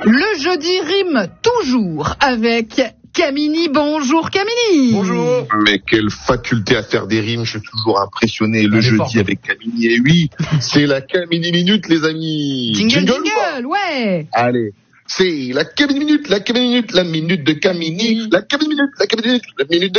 Le jeudi rime toujours avec Camini. Bonjour Camini. Bonjour. Mais quelle faculté à faire des rimes, je suis toujours impressionné le jeudi avec Camini. Et oui, c'est la Camini Minute les amis. Jingle, ouais. Allez, c'est la Camini Minute, la Camini Minute, la minute de Camini, la Camini Minute, la Camini Minute, la minute de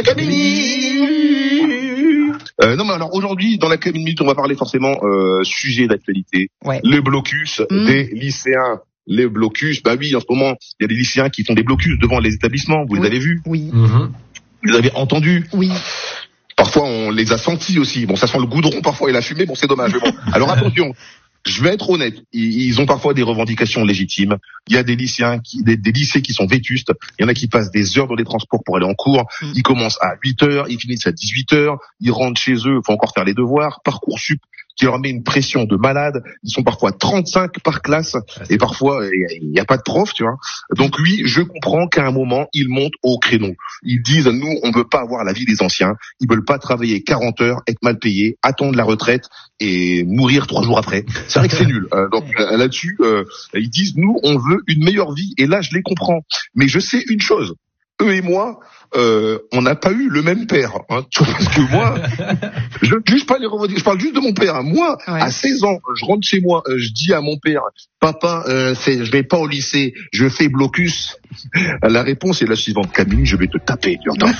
Camini. Non mais alors aujourd'hui dans la Camini Minute on va parler forcément sujet d'actualité, le blocus des lycéens. Les blocus, bah oui, en ce moment, il y a des lycéens qui font des blocus devant les établissements, vous les avez vus? Oui. Vous les avez entendus? Oui. Parfois, on les a sentis aussi. Bon, ça sent le goudron parfois et la fumée, bon, c'est dommage. Mais bon. Alors attention, je vais être honnête, ils ont parfois des revendications légitimes. Il y a des lycéens, des lycées qui sont vétustes. Il y en a qui passent des heures dans les transports pour aller en cours. Ils commencent à 8h, ils finissent à 18h. Ils rentrent chez eux, il faut encore faire les devoirs. Parcoursup qui leur met une pression de malade. Ils sont parfois 35 par classe et parfois il n'y a pas de prof, tu vois. Donc oui, je comprends qu'à un moment ils montent au créneau. Ils disent nous on veut pas avoir la vie des anciens. Ils veulent pas travailler 40 heures, être mal payés, attendre la retraite et mourir 3 jours après. C'est vrai que c'est nul. Donc là-dessus, ils disent nous on veut une meilleure vie et là je les comprends. Mais je sais une chose. Eux et moi, on n'a pas eu le même père. Hein, parce que moi, je ne juge pas les revendications, je parle juste de mon père. Hein. Moi, à 16 ans, je rentre chez moi, je dis à mon père, papa, je vais pas au lycée, je fais blocus. La réponse est la suivante, Camille, je vais te taper, tu entends?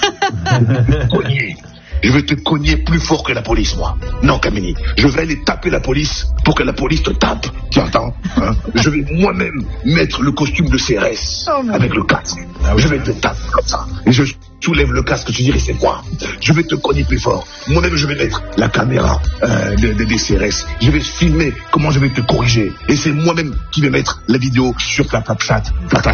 Je vais te cogner plus fort que la police, moi. Non, Camille, je vais aller taper la police pour que la police te tape. Tu entends, hein? Je vais moi-même mettre le costume de CRS avec le casque. Je vais te taper comme ça. Et je soulève le casque, tu dirais c'est moi. Je vais te cogner plus fort. Moi-même, je vais mettre la caméra des CRS. Je vais filmer comment je vais te corriger. Et c'est moi-même qui vais mettre la vidéo sur ta Snapchat.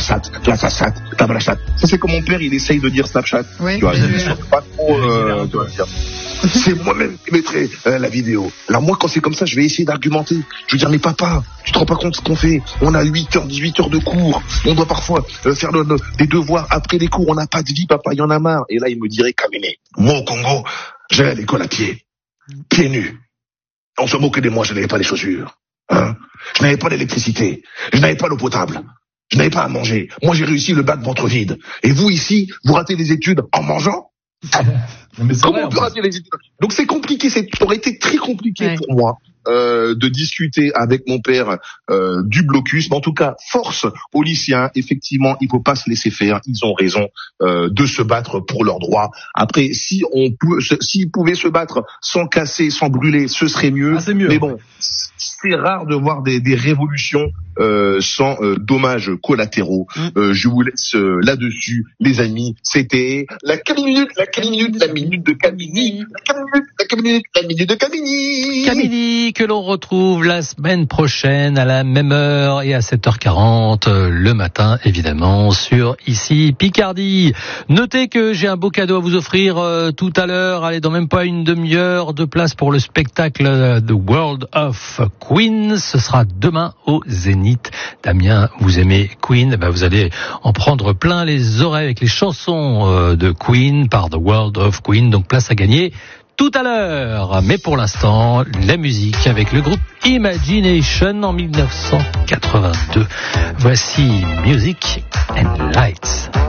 Ça, c'est comme mon père, il essaye de dire Snapchat. Oui, tu vois, pas trop, tu vois, c'est moi-même qui mettrai la vidéo. Alors moi, quand c'est comme ça, je vais essayer d'argumenter. Je vais dire, mais papa, tu te rends pas compte ce qu'on fait? On a 8h, 18 heures de cours. On doit parfois faire des devoirs après les cours. On n'a pas de vie, papa, il y en a marre. Et là, il me dirait, Kamene, moi au Congo, j'allais à l'école à pieds nus. On se moquait de moi, je n'avais pas les chaussures. Hein? Je n'avais pas d'électricité. Je n'avais pas d'eau potable. Je n'avais pas à manger. Moi, j'ai réussi le bac ventre vide. Et vous, ici, vous ratez les études en mangeant? Comment on peut rater les études? Donc c'est compliqué, ça aurait été très compliqué pour moi de discuter avec mon père du blocus. Mais en tout cas, force aux lycéens. Effectivement, il faut pas se laisser faire. Ils ont raison de se battre pour leurs droits. Après, s'ils pouvaient se battre sans casser, sans brûler, ce serait mieux. C'est mieux. Mais bon, c'est rare de voir des révolutions sans dommages collatéraux. Je vous laisse là-dessus, les amis. C'était la minute, la minute de Camini, la minute de Camini. Camini, que l'on retrouve la semaine prochaine à la même heure et à 7h40 le matin, évidemment, sur ici Picardie. Notez que j'ai un beau cadeau à vous offrir tout à l'heure. Allez, dans même pas une demi-heure de place pour le spectacle The World of Queen. Ce sera demain au Zénith. Damien, vous aimez Queen? Vous allez en prendre plein les oreilles avec les chansons de Queen par The World of Queen. Donc place à gagner tout à l'heure. Mais pour l'instant, la musique avec le groupe Imagination en 1982. Voici Music and Lights.